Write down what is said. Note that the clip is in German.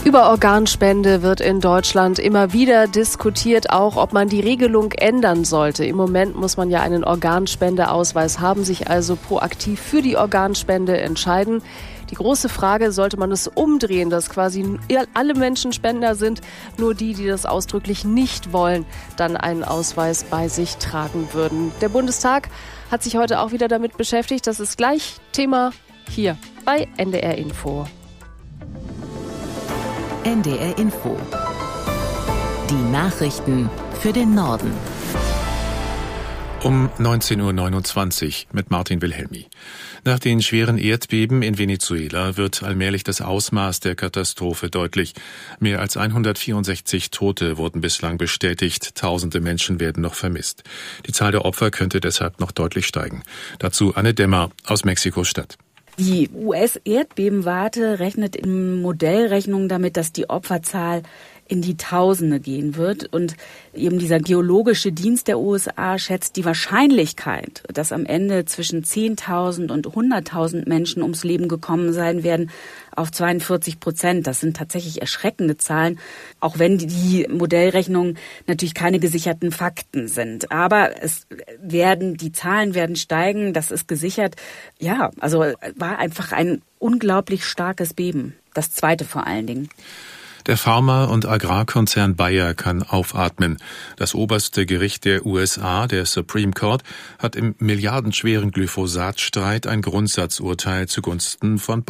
Über Organspende wird in Deutschland immer wieder diskutiert, auch ob man die Regelung ändern sollte. Im Moment muss man ja einen Organspendeausweis haben, sich also proaktiv für die Organspende entscheiden. Die große Frage, sollte man es umdrehen, dass quasi alle Menschen Spender sind, nur die das ausdrücklich nicht wollen, dann einen Ausweis bei sich tragen würden. Der Bundestag hat sich heute auch wieder damit beschäftigt. Das ist gleich Thema hier bei NDR Info. NDR Info. Die Nachrichten für den Norden. Um 19.29 Uhr mit Martin Wilhelmi. Nach den schweren Erdbeben in Venezuela wird allmählich das Ausmaß der Katastrophe deutlich. Mehr als 164 Tote wurden bislang bestätigt. Tausende Menschen werden noch vermisst. Die Zahl der Opfer könnte deshalb noch deutlich steigen. Dazu Anne Demmer aus Mexiko-Stadt. Die US-Erdbebenwarte rechnet in Modellrechnungen damit, dass die Opferzahl in die Tausende gehen wird. Und eben dieser geologische Dienst der USA schätzt die Wahrscheinlichkeit, dass am Ende zwischen 10.000 und 100.000 Menschen ums Leben gekommen sein werden, auf 42%. Das sind tatsächlich erschreckende Zahlen, auch wenn die Modellrechnungen natürlich keine gesicherten Fakten sind. Aber die Zahlen werden steigen, das ist gesichert. Ja, also war einfach ein unglaublich starkes Beben. Das zweite vor allen Dingen. Der Pharma- und Agrarkonzern Bayer kann aufatmen. Das oberste Gericht der USA, der Supreme Court, hat im milliardenschweren Glyphosat-Streit ein Grundsatzurteil zugunsten von